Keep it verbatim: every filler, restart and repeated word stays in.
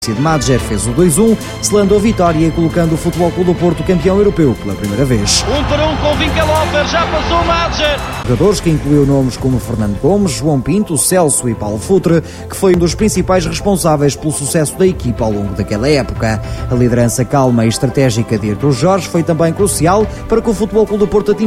de Madjer fez o dois a um, selando a vitória e colocando o Futebol Clube do Porto campeão europeu pela primeira vez. Um para um com Winkelhofer, já passou Madjer. Jogadores que incluiu nomes como Fernando Gomes, João Pinto, Celso e Paulo Futre, que foi um dos principais responsáveis pelo sucesso da equipa ao longo daquela época. A liderança calma e estratégica de Artur Jorge foi também crucial para que o Futebol Clube do Porto atingisse